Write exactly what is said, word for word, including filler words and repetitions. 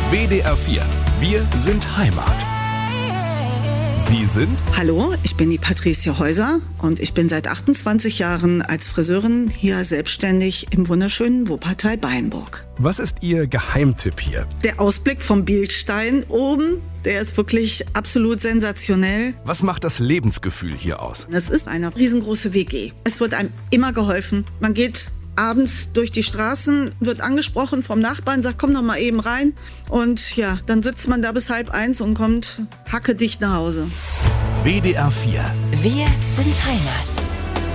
W D R vier. Wir sind Heimat. Sie sind? Hallo, ich bin die Patricia Häuser und ich bin seit achtundzwanzig Jahren als Friseurin hier selbstständig im wunderschönen Wuppertal-Beimburg. Was ist Ihr Geheimtipp hier? Der Ausblick vom Bildstein oben, der ist wirklich absolut sensationell. Was macht das Lebensgefühl hier aus? Es ist eine riesengroße W G. Es wird einem immer geholfen. Man geht abends durch die Straßen, wird angesprochen vom Nachbarn, sagt, komm doch mal eben rein. Und ja, dann sitzt man da bis halb eins und kommt hackedicht nach Hause. W D R vier. Wir sind Heimat.